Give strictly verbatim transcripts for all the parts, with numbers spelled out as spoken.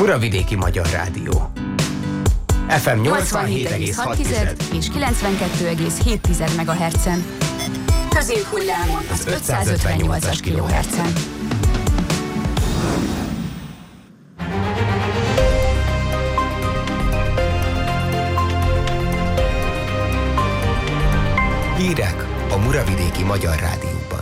Muravidéki Magyar Rádió. ef em nyolcvanhét egész hat és kilencvenkettő egész hét megahertzen. Középhullámon az ötszázötvennyolcas kilohertzen. Hírek a Muravidéki Magyar Rádióban.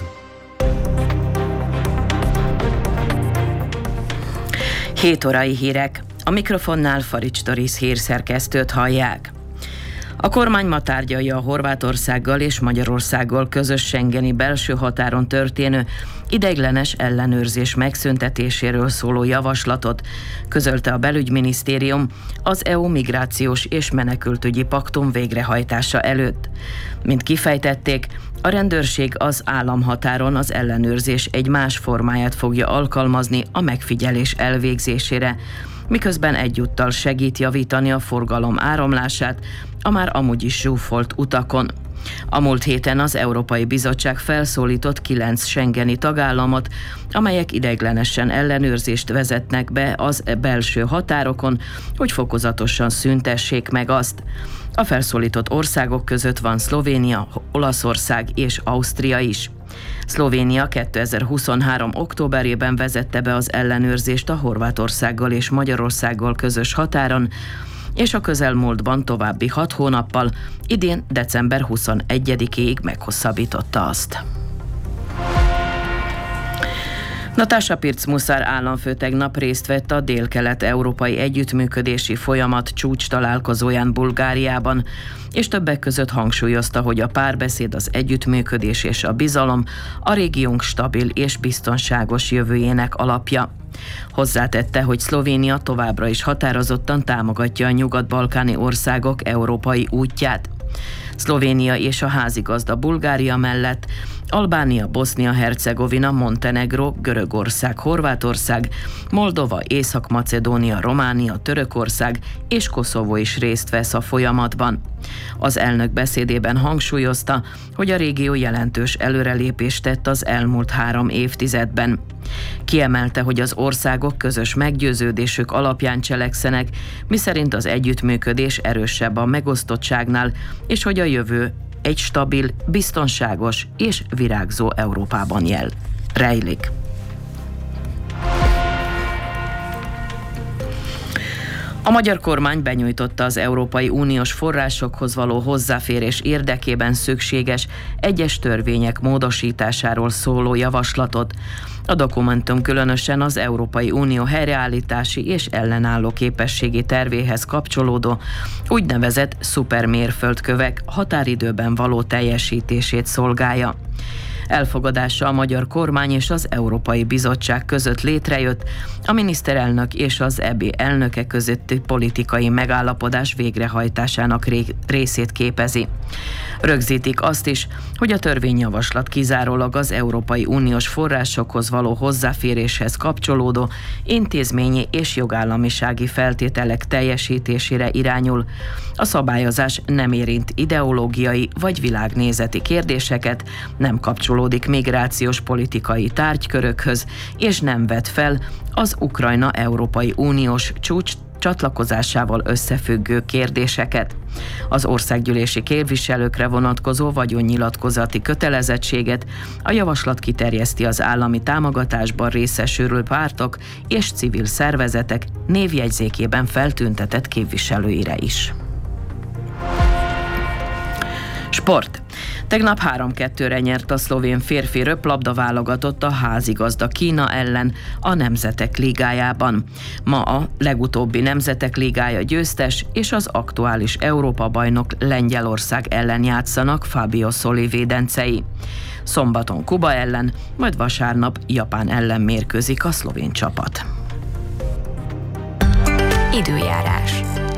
hét órai hírek. A mikrofonnál Farics Doris hírszerkesztőt hallják. A kormány ma tárgyalja a Horvátországgal és Magyarországgal közös schengeni belső határon történő ideiglenes ellenőrzés megszüntetéséről szóló javaslatot, közölte a belügyminisztérium az é u migrációs és menekültügyi paktum végrehajtása előtt. Mint kifejtették, a rendőrség az államhatáron az ellenőrzés egy más formáját fogja alkalmazni a megfigyelés elvégzésére, miközben egyúttal segít javítani a forgalom áramlását a már amúgy is zsúfolt utakon. A múlt héten az Európai Bizottság felszólított kilenc schengeni tagállamot, amelyek ideiglenesen ellenőrzést vezetnek be az belső határokon, hogy fokozatosan szüntessék meg azt. A felszólított országok között van Szlovénia, Olaszország és Ausztria is. Szlovénia kétezer-huszonhárom októberében vezette be az ellenőrzést a Horvátországgal és Magyarországgal közös határon, és a közelmúltban további hat hónappal, idén december huszonegyedikéig meghosszabbította azt. Nataša Pirc-Musar államfő tegnap részt vett a dél-kelet-európai együttműködési folyamat csúcs találkozóján Bulgáriában, és többek között hangsúlyozta, hogy a párbeszéd, az együttműködés és a bizalom a régiónk stabil és biztonságos jövőjének alapja. Hozzátette, hogy Szlovénia továbbra is határozottan támogatja a nyugat-balkáni országok európai útját. Szlovénia és a házigazda Bulgária mellett Albánia, Bosznia-Hercegovina, Montenegró, Görögország, Horvátország, Moldova, Észak-Macedónia, Románia, Törökország és Koszovó is részt vesz a folyamatban. Az elnök beszédében hangsúlyozta, hogy a régió jelentős előrelépést tett az elmúlt három évtizedben. Kiemelte, hogy az országok közös meggyőződésük alapján cselekszenek, miszerint az együttműködés erősebb a megosztottságnál, és hogy a jövő egy stabil, biztonságos és virágzó Európában jel rejlik. A magyar kormány benyújtotta az Európai Uniós forrásokhoz való hozzáférés érdekében szükséges egyes törvények módosításáról szóló javaslatot. A dokumentum különösen az Európai Unió helyreállítási és ellenálló képességi tervéhez kapcsolódó úgynevezett szupermérföldkövek határidőben való teljesítését szolgálja. Elfogadása a magyar kormány és az Európai Bizottság között létrejött, a miniszterelnök és az é bé elnöke közötti politikai megállapodás végrehajtásának ré- részét képezi. Rögzítik azt is, hogy a törvényjavaslat kizárólag az Európai Uniós forrásokhoz való hozzáféréshez kapcsolódó intézményi és jogállamisági feltételek teljesítésére irányul. A szabályozás nem érint ideológiai vagy világnézeti kérdéseket, nem kapcsolódik migrációs politikai tárgykörökhöz, és nem vet fel az Ukrajna-Európai Uniós csúcs csatlakozásával összefüggő kérdéseket. Az országgyűlési képviselőkre vonatkozó vagyonnyilatkozati kötelezettséget a javaslat kiterjeszti az állami támogatásban részesülő pártok és civil szervezetek névjegyzékében feltüntetett képviselőire is. Sport. Tegnap három kettőre nyert a szlovén férfi röplabda válogatott a házigazda Kína ellen a Nemzetek Ligájában. Ma a legutóbbi Nemzetek Ligája győztes és az aktuális Európa-bajnok Lengyelország ellen játszanak Fabio Soli védencei. Szombaton Kuba ellen, majd vasárnap Japán ellen mérkőzik a szlovén csapat. Időjárás.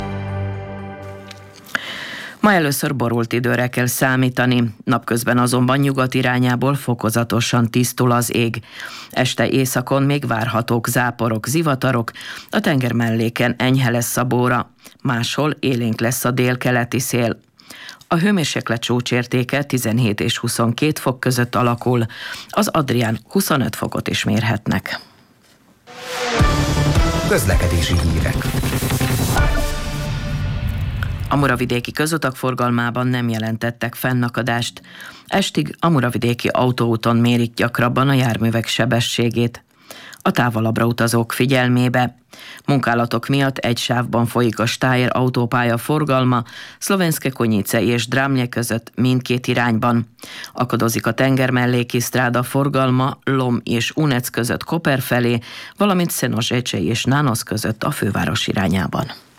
Ma először borult időre kell számítani, napközben azonban nyugat irányából fokozatosan tisztul az ég. Este északon még várhatók záporok, zivatarok, a tenger melléken enyhe lesz a bóra, máshol élénk lesz a délkeleti szél. A hőmérséklet csúcsértéke tizenhét és huszonkét fok között alakul, az Adrián huszonöt fokot is mérhetnek. Közlekedési hírek. A muravidéki közutak forgalmában nem jelentettek fennakadást. Estig a muravidéki autóúton mérik gyakrabban a járművek sebességét. A távolabbra utazók figyelmébe. Munkálatok miatt egy sávban folyik a Steyr autópálya forgalma, Szlovenske Konjice és Drámlje között mindkét irányban. Akadozik a tengermelléki sztráda forgalma Lom és Unec között Koper felé, valamint Szenožecsy és Nánosz között a főváros irányában.